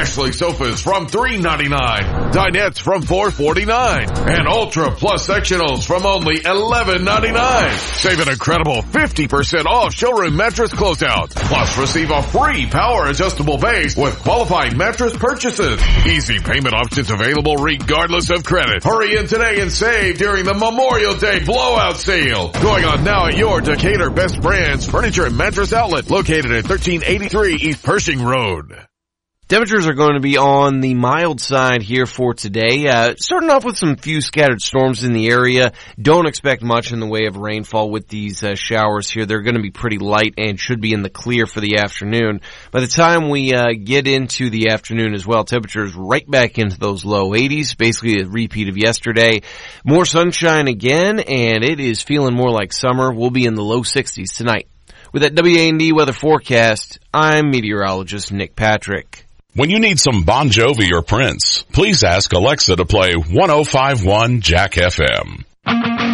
Ashley sofas from $3.99. Dinettes from $4.49. And Ultra Plus sectionals from only $11.99. Save an incredible 50% off showroom mattress closeouts. Plus receive a free power adjustable base with qualifying mattress purchases. Easy payment options available regardless of credit. Hurry in today and save during the Memorial Day blowout sale. Going on now at your Decatur Best Brands Furniture and Mattress Outlet located at 1383 East Pershing Road. Temperatures are going to be on the mild side here for today. Starting off with some few scattered storms in the area. Don't expect much in the way of rainfall with these showers here. They're going to be pretty light and should be in the clear for the afternoon. By the time we get into the afternoon as well, temperatures right back into those low 80s, basically a repeat of yesterday. More sunshine again, and it is feeling more like summer. We'll be in the low 60s tonight. With that WA&D weather forecast, I'm meteorologist Nick Patrick. When you need some Bon Jovi or Prince, please ask Alexa to play 105.1 Jack FM.